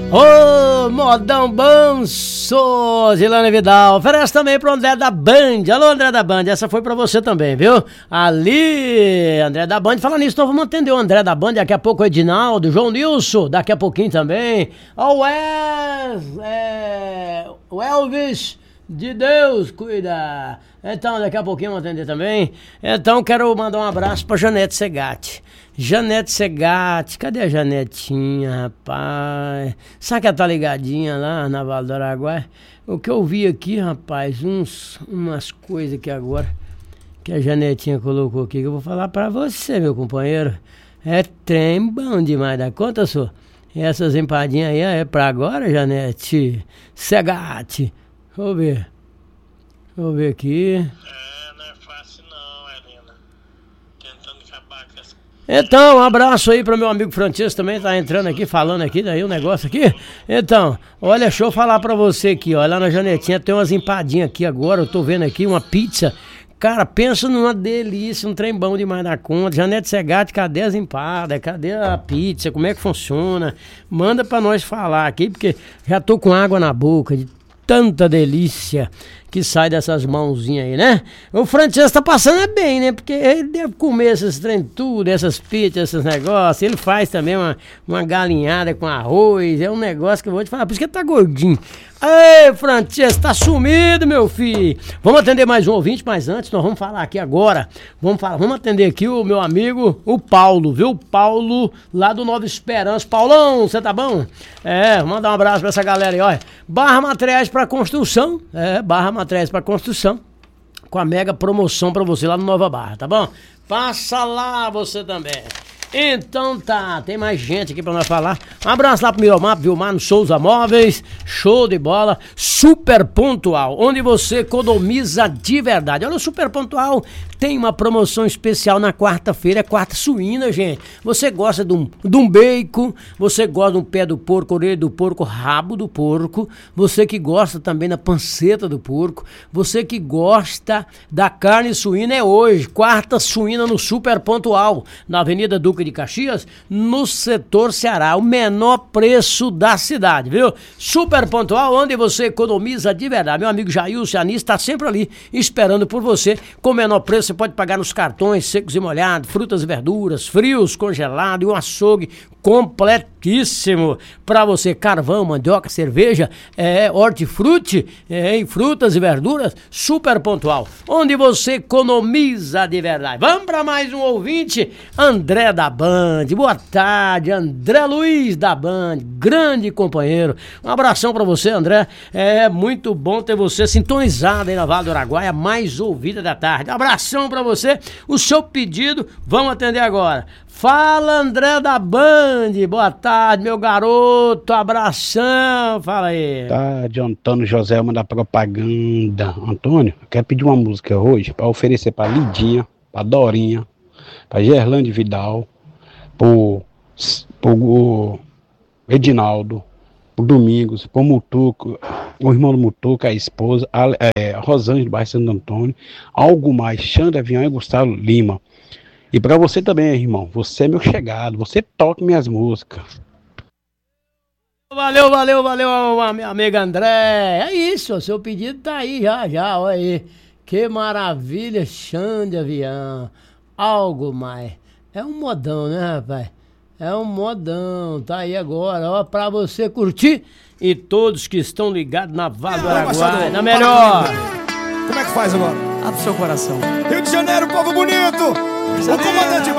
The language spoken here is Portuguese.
Ô, modão banço, Zilane Vidal. Oferece também pro André da Band. Alô, André da Band, essa foi pra você também, viu? Ali, André da Band. Falando nisso, nós vamos atender o André da Band. Daqui a pouco o Edinaldo, João Nilson, daqui a pouquinho também. Ó, o Elvis de Deus, cuida. Então, daqui a pouquinho vamos atender também. Então, quero mandar um abraço pra Janete Segatti. Janete Segatti, cadê a Janetinha, rapaz? Sabe que ela tá ligadinha lá na Vale do Araguaia? O que eu vi aqui, rapaz, umas coisas aqui agora, que a Janetinha colocou aqui, que eu vou falar pra você, meu companheiro. É trem bom demais da conta, senhor. E essas empadinhas aí é pra agora, Janete Segatti. Deixa eu ver aqui. Não é fácil não, Helena. Tentando acabar com essa... Então, um abraço aí pro meu amigo Francisco também, tá entrando aqui, falando aqui, daí o negócio aqui. Então, olha, deixa eu falar pra você aqui, ó, lá na Janetinha tem umas empadinhas aqui agora, eu tô vendo aqui uma pizza. Cara, pensa numa delícia, um trem bom demais da conta. Janete Segatti, cadê as empadas? Cadê a pizza? Como é que funciona? Manda pra nós falar aqui, porque já tô com água na boca de tanta delícia que sai dessas mãozinhas aí, né? O Francisco tá passando bem, né? Porque ele deve comer esses trem tudo, essas pizzas, esses negócios. Ele faz também uma galinhada com arroz. É um negócio que eu vou te falar. Por isso que ele tá gordinho. Ei, Francisco, tá sumido, meu filho. Vamos atender mais um ouvinte, mas antes nós vamos falar aqui agora. Vamos atender aqui o meu amigo, o Paulo, viu? Paulo, lá do Nova Esperança. Paulão, você tá bom? Vou mandar um abraço pra essa galera aí, olha. Barra Materiais pra Construção. Barra Materiais pra Construção. Com a mega promoção pra você lá no Nova Barra, tá bom? Passa lá você também. Então tá, tem mais gente aqui pra nós falar. Um abraço lá pro Vilmar no Souza Móveis. Show de bola. Super Pontual, onde você economiza de verdade. Olha, o Super Pontual tem uma promoção especial na quarta-feira, é quarta suína, gente. Você gosta de um bacon, você gosta de um pé do porco, orelha do porco, rabo do porco, você que gosta também da panceta do porco, você que gosta da carne suína, é hoje, quarta suína no Super Pontual, na Avenida Duque de Caxias, no setor Ceará, o menor preço da cidade, viu? Super Pontual, onde você economiza de verdade. Meu amigo Jailson Anis está sempre ali esperando por você, com o menor preço. Você pode pagar nos cartões secos e molhados, frutas e verduras, frios, congelados e um açougue completíssimo para você. Carvão, mandioca, cerveja, hortifruti, em frutas e verduras, Super Pontual, onde você economiza de verdade. Vamos para mais um ouvinte, André da Band. Boa tarde, André Luiz da Band, grande companheiro. Um abração para você, André. É muito bom ter você sintonizado aí na Vale do Araguaia, mais ouvida da tarde. Um abração pra você, o seu pedido, vamos atender agora. Fala, André da Band, boa tarde, meu garoto, abração, fala aí. Tarde, Antônio Joselma da Propaganda. Antônio, eu quero pedir uma música hoje pra oferecer pra Lidinha, pra Dorinha, pra Gerlande Vidal, pro Edinaldo, pro Domingos, pro Mutuco, o irmão do Mutuca, a esposa, a Rosângela do bairro Santo Antônio, algo mais, Xandra Avião e Gustavo Lima. E pra você também, irmão, você é meu chegado, você toca minhas músicas. Valeu, minha amiga André. É isso, o seu pedido tá aí já, olha aí. Que maravilha, Xandra Avião, algo mais. É um modão, né, rapaz? É um modão, tá aí agora, ó, pra você curtir. E todos que estão ligados na Vale do Araguaia, na melhor. Como é que faz agora? Abre seu coração. Rio de Janeiro, povo bonito! O comandante